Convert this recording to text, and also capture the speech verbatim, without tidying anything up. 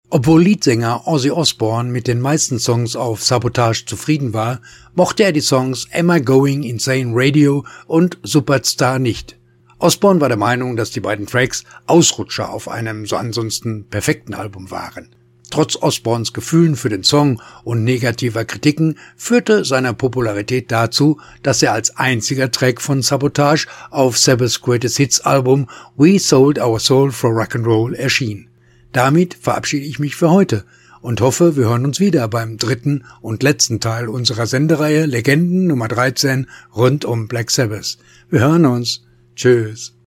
Obwohl Leadsänger Ozzy Osbourne mit den meisten Songs auf Sabotage zufrieden war, mochte er die Songs Am I Going Insane Radio und Superstar nicht. Osbourne war der Meinung, dass die beiden Tracks Ausrutscher auf einem so ansonsten perfekten Album waren. Trotz Osbournes Gefühlen für den Song und negativer Kritiken führte seine Popularität dazu, dass er als einziger Track von Sabotage auf Sabbath's Greatest Hits Album We Sold Our Soul for Rock'n'Roll erschien. Damit verabschiede ich mich für heute und hoffe, wir hören uns wieder beim dritten und letzten Teil unserer Sendereihe Legenden Nummer dreizehn rund um Black Sabbath. Wir hören uns. Tschüss.